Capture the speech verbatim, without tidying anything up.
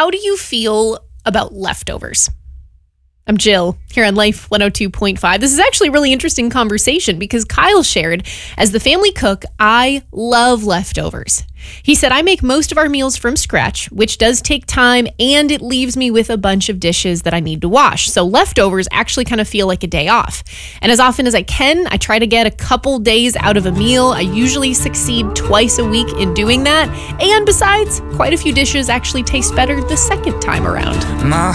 how do you feel about leftovers? I'm Jill here on Life one oh two point five. This is actually a really interesting conversation because Kyle shared, as the family cook, I love leftovers. He said, I make most of our meals from scratch, which does take time, and it leaves me with a bunch of dishes that I need to wash. So leftovers actually kind of feel like a day off. And as often as I can, I try to get a couple days out of a meal. I usually succeed twice a week in doing that. And besides, quite a few dishes actually taste better the second time around. My